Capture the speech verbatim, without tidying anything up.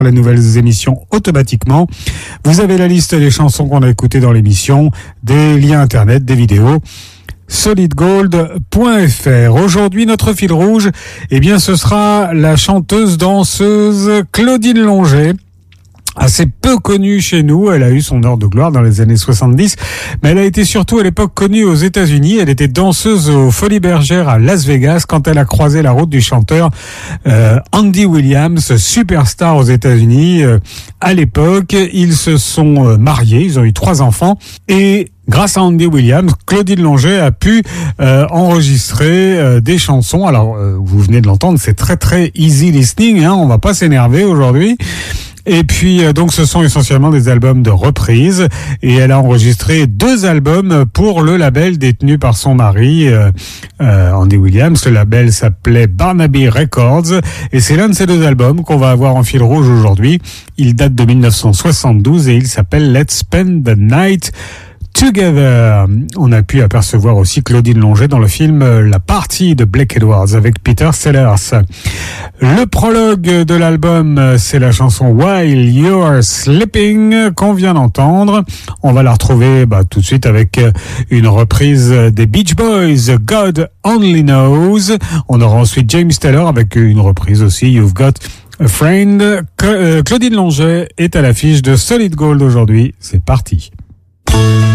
les nouvelles émissions automatiquement. Vous avez la liste des chansons qu'on a écoutées dans l'émission, des liens internet, des vidéos. solid gold point f r. Aujourd'hui, notre fil rouge, eh bien, ce sera la chanteuse danseuse Claudine Longet. Assez peu connue chez nous, elle a eu son heure de gloire dans les années soixante-dix, mais elle a été surtout à l'époque connue aux États-Unis. Elle était danseuse aux Folies Bergères à Las Vegas quand elle a croisé la route du chanteur euh, Andy Williams, superstar aux États-Unis. Euh, à l'époque, ils se sont euh, mariés, ils ont eu trois enfants et grâce à Andy Williams, Claudine Longet a pu euh, enregistrer euh, des chansons. Alors, euh, vous venez de l'entendre, c'est très très easy listening, hein, on va pas s'énerver aujourd'hui. Et puis euh, donc ce sont essentiellement des albums de reprises et elle a enregistré deux albums pour le label détenu par son mari euh, euh, Andy Williams. Le label s'appelait Barnaby Records et c'est l'un de ces deux albums qu'on va avoir en fil rouge aujourd'hui. Il date de dix-neuf cent soixante-douze et il s'appelle Let's Spend the Night Together. On a pu apercevoir aussi Claudine Longet dans le film La Partie de Blake Edwards avec Peter Sellers. Le prologue de l'album, c'est la chanson While You're Sleeping qu'on vient d'entendre. On va la retrouver bah, tout de suite avec une reprise des Beach Boys, God Only Knows. On aura ensuite James Taylor avec une reprise aussi, You've Got a Friend. Claudine Longet est à l'affiche de Solid Gold aujourd'hui. C'est parti.